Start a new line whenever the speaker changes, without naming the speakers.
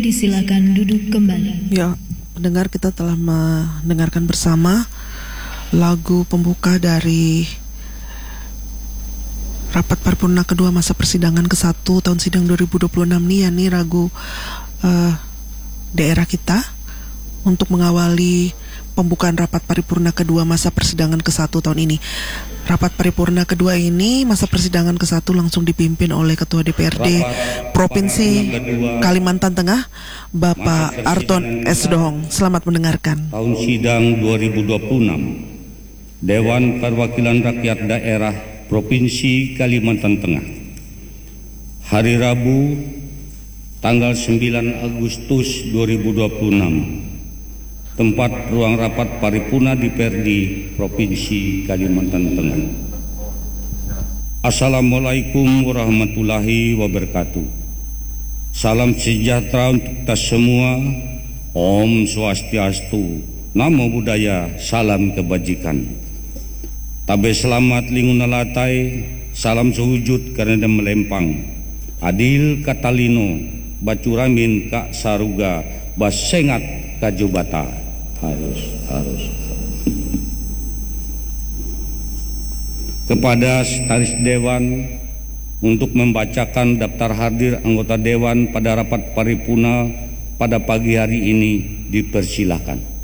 disilakan duduk kembali.
Ya, pendengar, kita telah mendengarkan bersama lagu pembuka dari rapat paripurna kedua masa persidangan ke-1 tahun sidang 2026 nih, yakni lagu daerah kita untuk mengawali pembukaan rapat paripurna kedua masa persidangan ke-1 tahun ini. Rapat paripurna kedua ini masa persidangan ke-1 langsung dipimpin oleh Ketua DPRD Provinsi Kalimantan Tengah, Bapak Arton S. Dohong. Selamat mendengarkan.
Tahun sidang 2026 Dewan Perwakilan Rakyat Daerah Provinsi Kalimantan Tengah, hari Rabu tanggal 9 Agustus 2026, tempat ruang rapat paripurna DPRD Provinsi Kalimantan Tengah. Assalamualaikum warahmatullahi wabarakatuh. Salam sejahtera untuk kita semua. Om Swastiastu, Namo Buddhaya, salam kebajikan. Tabe selamat linguna latai, salam sehujud karena melempang. Adil katalino, bacuramin kak saruga, basengat kajubata. Harus. Kepada Sekretaris Dewan untuk membacakan daftar hadir anggota Dewan pada rapat paripurna pada pagi hari ini dipersilakan.